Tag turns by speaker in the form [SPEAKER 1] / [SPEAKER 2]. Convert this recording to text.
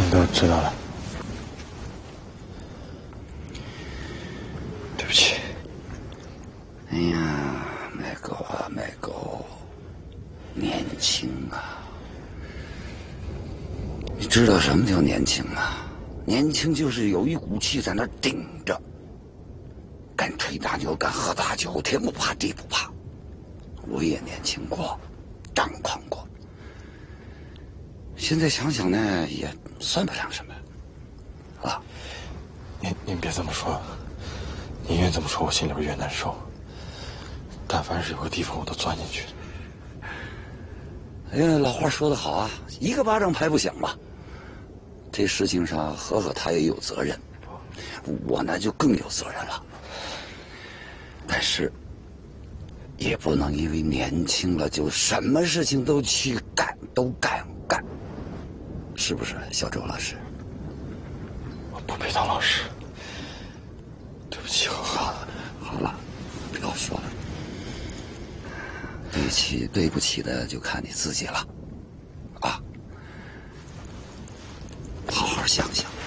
[SPEAKER 1] 们都知道了。对不起。
[SPEAKER 2] 哎呀，麦狗啊，麦狗，年轻啊！你知道什么叫年轻吗？年轻就是有一股气在那顶着，敢吹大牛，敢喝大酒，天不怕地不怕。我也年轻过，张狂过。现在想想呢，也算不上什么。啊，
[SPEAKER 1] 您别这么说，您越这么说，我心里边越难受。但凡是有个地方，我都钻进去。
[SPEAKER 2] 哎呀，老话说得好啊，一个巴掌拍不响嘛。这事情上，和和他也有责任，我呢就更有责任了。但是，也不能因为年轻了就什么事情都去干，都敢干，是不是，小周老师？
[SPEAKER 1] 我不配当老师，对不起，和和。
[SPEAKER 2] 好了，不要说了。对不起，对不起的就看你自己了，啊，好好想想。